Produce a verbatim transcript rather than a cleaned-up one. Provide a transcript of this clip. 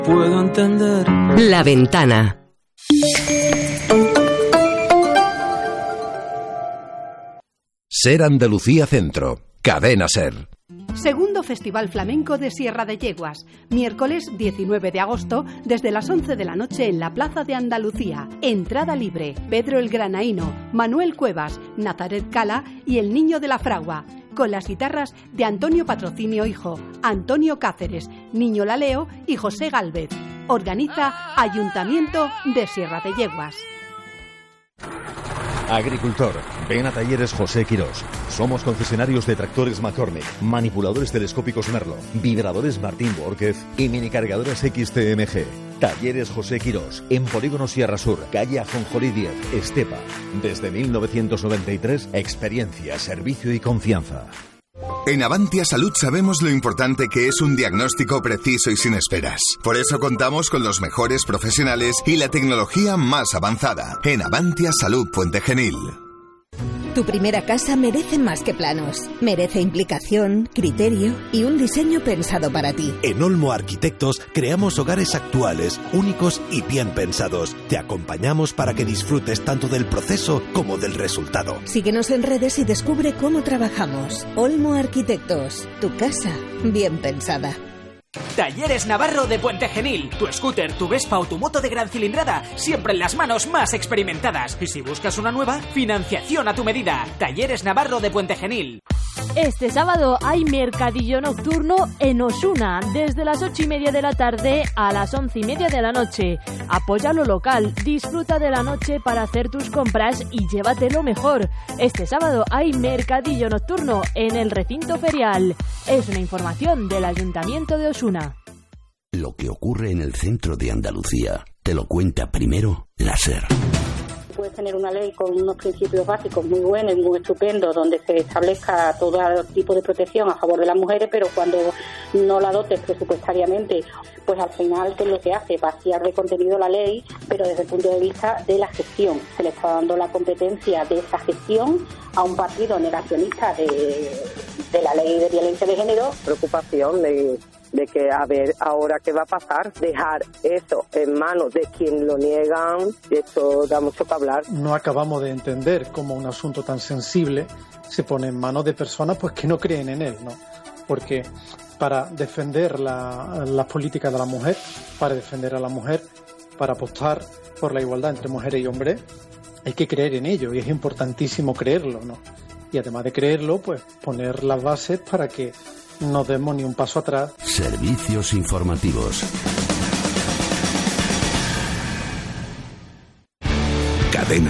Puedo entender. La Ventana. Ser Andalucía Centro. Cadena Ser. Segundo Festival Flamenco de Sierra de Yeguas, miércoles diecinueve de agosto, desde las once de la noche en la Plaza de Andalucía. Entrada libre. Pedro el Granaíno, Manuel Cuevas, Nazaret Cala y el Niño de la Fragua, con las guitarras de Antonio Patrocinio Hijo, Antonio Cáceres, Niño Laleo y José Gálvez. Organiza Ayuntamiento de Sierra de Yeguas. Agricultor, ven a Talleres José Quirós. Somos concesionarios de tractores McCormick, manipuladores telescópicos Merlo, vibradores Martín Borquez y minicargadoras X T M G. Talleres José Quirós, en Polígono Sierra Sur, calle Ajonjolí diez, Estepa. Desde mil novecientos noventa y tres, experiencia, servicio y confianza. En Avantia Salud sabemos lo importante que es un diagnóstico preciso y sin esperas. Por eso contamos con los mejores profesionales y la tecnología más avanzada. En Avantia Salud Puente Genil. Tu primera casa merece más que planos. Merece implicación, criterio y un diseño pensado para ti. En Olmo Arquitectos creamos hogares actuales, únicos y bien pensados. Te acompañamos para que disfrutes tanto del proceso como del resultado. Síguenos en redes y descubre cómo trabajamos. Olmo Arquitectos. Tu casa bien pensada. Talleres Navarro de Puente Genil. Tu scooter, tu Vespa o tu moto de gran cilindrada, siempre en las manos más experimentadas. Y si buscas una nueva, financiación a tu medida. Talleres Navarro de Puente Genil. Este sábado hay mercadillo nocturno en Osuna, desde las ocho y media de la tarde a las once y media de la noche. Apoya lo local, disfruta de la noche para hacer tus compras y llévate lo mejor. Este sábado hay mercadillo nocturno en el recinto ferial. Es una información del Ayuntamiento de Osuna. Lo que ocurre en el centro de Andalucía te lo cuenta primero la SER. Puedes tener una ley con unos principios básicos muy buenos y muy estupendos, donde se establezca todo tipo de protección a favor de las mujeres, pero cuando no la dotes presupuestariamente, pues al final, ¿qué es lo que hace? Vaciar de contenido la ley, pero desde el punto de vista de la gestión. Se le está dando la competencia de esa gestión a un partido negacionista de, de la ley de violencia de género. Preocupación de... de que a ver ahora qué va a pasar, dejar eso en manos de quien lo niegan, eso da mucho que hablar. No acabamos de entender cómo un asunto tan sensible se pone en manos de personas pues que no creen en él, ¿no? Porque para defender la, las políticas de la mujer, para defender a la mujer, para apostar por la igualdad entre mujeres y hombres, hay que creer en ello y es importantísimo creerlo, ¿no? Y además de creerlo, pues poner las bases para que no demos ni un paso atrás. Servicios informativos. Cadena